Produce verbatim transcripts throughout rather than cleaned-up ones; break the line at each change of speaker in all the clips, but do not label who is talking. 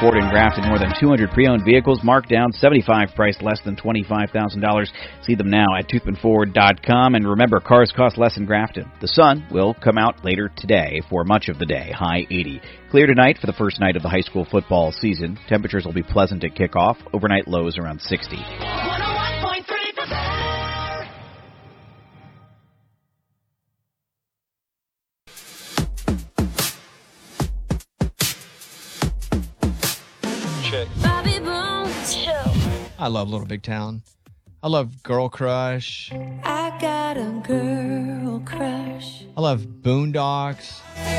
Ford in Grafton. More than two hundred pre-owned vehicles marked down, seventy-five priced less than twenty-five thousand dollars. See them now at toothman ford dot com. And remember, cars cost less in Grafton. The sun will come out later today for much of the day, high eighty. Clear tonight for the first night of the high school football season. Temperatures will be pleasant at kickoff. Overnight lows around sixty.
I love Little Big Town. I love Girl Crush.
I got a girl crush.
I love Boondocks.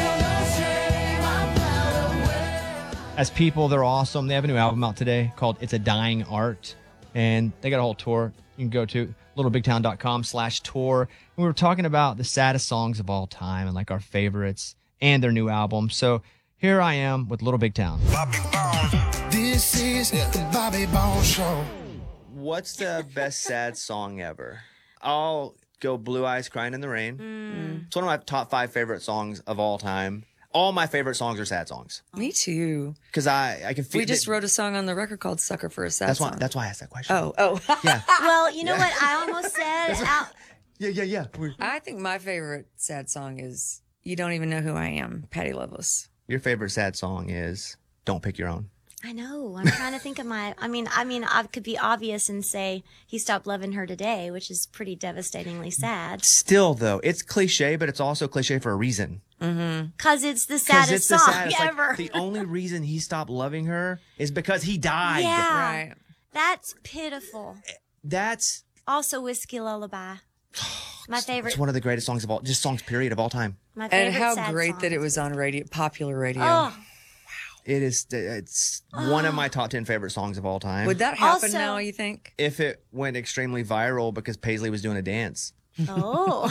As people, they're awesome. They have a new album out today called It's a Dying Art. And they got a whole tour. You can go to littlebigtown.com slash tour. And we were talking about the saddest songs of all time and like our favorites and their new album. So here I am with Little Big Town.
This is the Bobby Bones Show.
What's the best sad song ever? I'll go Blue Eyes Crying in the Rain.
Mm.
It's one of my top five favorite songs of all time. All my favorite songs are sad songs.
Me too.
Because I, I can feel
We just
that,
wrote a song on the record called Sucker for a Sad
that's
Song.
why that's why I asked that question.
Oh, oh.
Yeah.
Well, you know what I almost said? Out.
Yeah, yeah, yeah. We're...
I think my favorite sad song is You Don't Even Know Who I Am, Patty Loveless.
Your favorite sad song is Don't Pick Your Own.
I know. I'm trying to think of my. I mean, I mean, I could be obvious and say he stopped loving her today, which is pretty devastatingly sad.
Still, though, it's cliche, but it's also cliche for a reason.
Mm-hmm.
Cause it's the
'Cause
saddest
it's the
song
saddest.
ever.
Like, the only reason he stopped loving her is because he died.
Yeah,
Right.
that's pitiful.
That's
Also, Whiskey Lullaby, my favorite.
it's one of the greatest songs of all, just songs period of all time.
My favorite
And how
sad
great
song.
that it was on radio, popular radio.
Oh,
It is. It's one of my top ten favorite songs of all time.
Would that happen
Also-
now, you think?
if it went extremely viral because Paisley was doing a dance,
oh.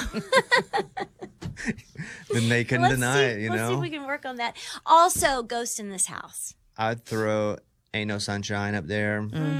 then they couldn't
let's
deny
see,
it. You
let's see
know,
if we can work on that. Also, Ghost in This House.
I'd throw "Ain't No Sunshine" up there.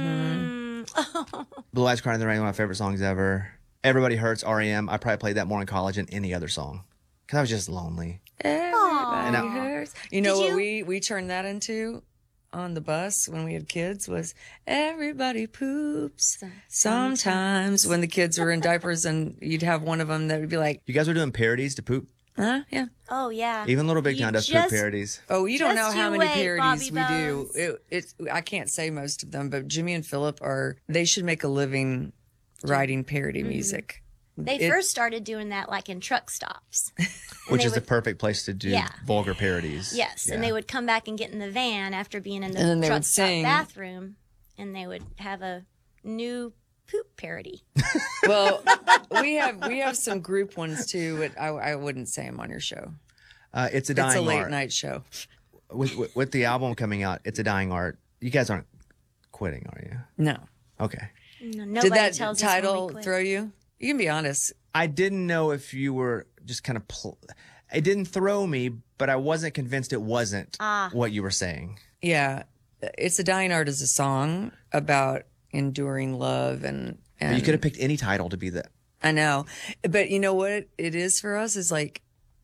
Mm.
"Blue Eyes Crying in the Rain," one of my favorite songs ever. "Everybody Hurts," R E M. I probably played that more in college than any other song because I was just lonely.
Everybody
And I-
hurts. You know
Did
what
you-
we, we turned that into on the bus when we had kids was everybody poops sometimes when the kids were in diapers, and you'd have one of them that would be like,
You guys were doing parodies to poop.
huh? Yeah.
Oh yeah.
Even Little Big
You
Town does
just-
poop parodies.
Oh, you don't know
Just
how
you
many
wait,
parodies
Bobby
we do.
Bones.
It, it's I can't say most of them, but Jimmy and Philip are, they should make a living writing parody
Mm-hmm.
music.
They
It-
first started doing that like in truck stops. And
Which
they
is the
would-
perfect place to do
Yeah.
vulgar parodies.
Yes, and
Yeah.
they would come back and get in the van after being in the
And then they
truck
would
stop
sing.
bathroom, and they would have a new poop parody.
Well, we have we have some group ones too, but I, I wouldn't say them on your show.
Uh, it's a dying
It's a late
art.
night show.
With, with with the album coming out, it's a dying art. You guys aren't quitting, are you?
No.
Okay.
No, nobody
Did that
tells us when we
title
quit.
throw you? You can be honest.
I didn't know if you were just kind of. Pl- it didn't throw me, but I wasn't convinced it wasn't
Ah.
what you were saying.
Yeah, It's a Dying Art is a song about enduring love and. and
But you could have picked any title to be that.
I know, but you know what it is for us is like,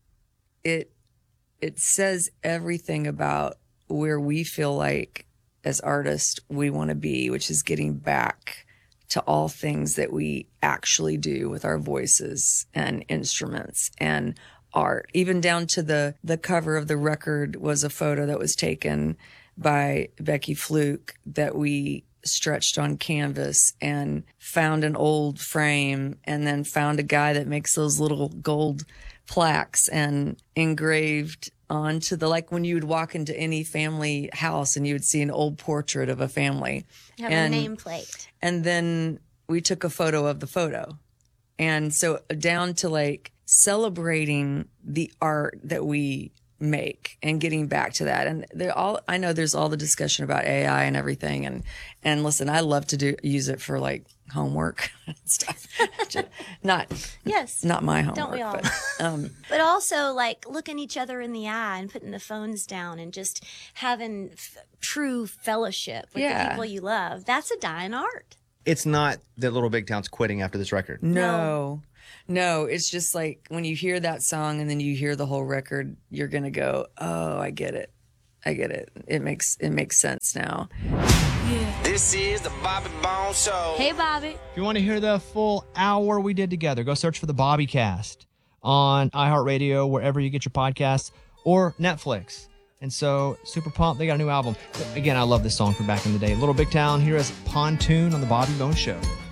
it it says everything about where we feel like as artists we want to be, which is getting back to all things that we actually do with our voices and instruments and art. Even down to the the cover of the record was a photo that was taken by Becky Fluke that we stretched on canvas and found an old frame and then found a guy that makes those little gold plaques and engraved onto the, like when you would walk into any family house and you would see an old portrait of a family.
Have
and,
a nameplate.
And then we took a photo of the photo. And so down to like celebrating the art that we make and getting back to that. And they're all, I know there's all the discussion about A I and everything. And, and listen, I love to do, use it for like homework and stuff. not,
Yes.
not my homework.
Don't we all?
But, um,
But also, like, looking each other in the eye and putting the phones down and just having f- true fellowship with
Yeah.
the people you love. That's a dying art.
It's not that Little Big Town's quitting after this record.
No, no, it's just like when you hear that song and then you hear the whole record, you're going to go, oh, I get it. I get it. It makes it makes sense now.
This is the Bobby Bone Show.
Hey, Bobby.
If you want to hear the full hour we did together, go search for the Bobby Cast on iHeartRadio, wherever you get your podcasts, or Netflix. And so, super pumped. They got a new album. Again, I love this song from back in the day. Little Big Town. Here is Pontoon on the Bobby Bone Show.